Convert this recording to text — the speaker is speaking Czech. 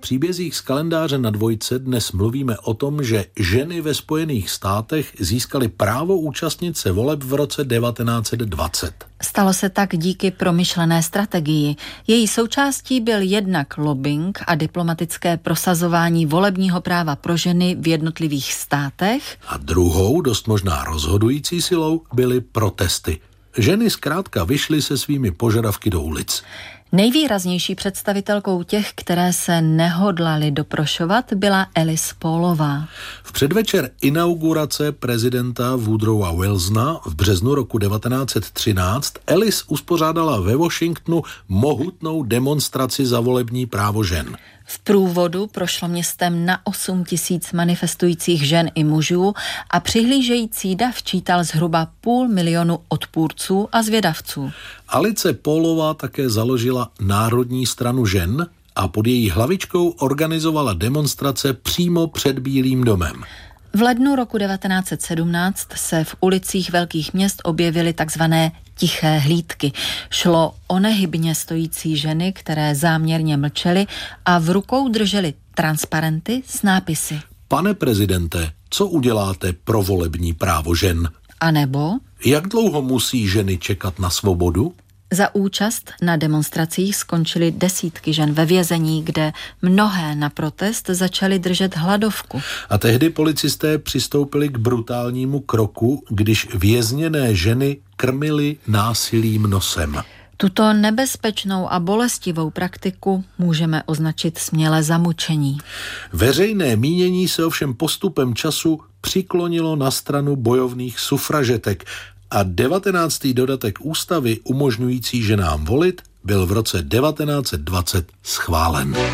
příbězích z kalendáře na dvojce dnes mluvíme o tom, že ženy ve Spojených státech získaly právo účastnit se voleb v roce 1920. Stalo se tak díky promyšlené strategii. Její součástí byl jednak lobbying a diplomatické prosazování volebního práva pro ženy v jednotlivých státech. A druhou, dost možná rozhodující silou, byly protesty. Ženy zkrátka vyšly se svými požadavky do ulic. Nejvýraznější představitelkou těch, které se nehodlaly doprošovat, byla Alice Paulová. V předvečer inaugurace prezidenta Woodrowa Wilsona v březnu roku 1913 Alice uspořádala ve Washingtonu mohutnou demonstraci za volební právo žen. V průvodu prošlo městem na 8 000 manifestujících žen i mužů a přihlížející dav čítal zhruba 500 000 odpůrců a zvědavců. Alice Paulová také založila Národní stranu žen a pod její hlavičkou organizovala demonstrace přímo před Bílým domem. V lednu roku 1917 se v ulicích velkých měst objevily takzvané tiché hlídky. Šlo o nehybně stojící ženy, které záměrně mlčely a v rukou držely transparenty s nápisy. Pane prezidente, co uděláte pro volební právo žen? A nebo? Jak dlouho musí ženy čekat na svobodu? Za účast na demonstracích skončily desítky žen ve vězení, kde mnohé na protest začaly držet hladovku. A tehdy policisté přistoupili k brutálnímu kroku, když vězněné ženy krmili násilím nosem. Tuto nebezpečnou a bolestivou praktiku můžeme označit směle za mučení. Veřejné mínění se ovšem postupem času přiklonilo na stranu bojovných sufražetek a 19. dodatek ústavy umožňující ženám volit byl v roce 1920 schválen.